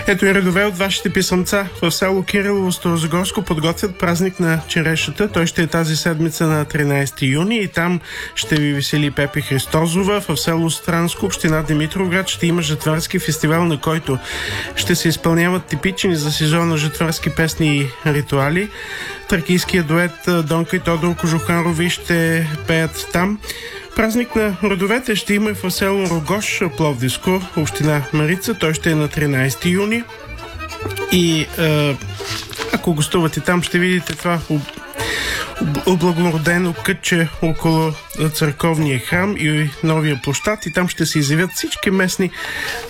Ето и редове от вашите писъмца. В село Кирилово, Старозагорско подготвят празник на черешата. Той ще е тази седмица на 13 юни и там ще ви весели Пепи Христозова. В село Странско, община Димитровград, ще има жетварски фестивал, на който ще се изпълняват типични за сезона жетварски песни и ритуали. Тракийският дует Донка и Тодор Кожухарови ще пеят там. Празник на родовете ще има в село Рогош, Пловдивско, община Марица. Той ще е на 13 юни. И ако гостувате там, ще видите това облагородено кътче около църковния храм и новия площад. И там ще се изявят всички местни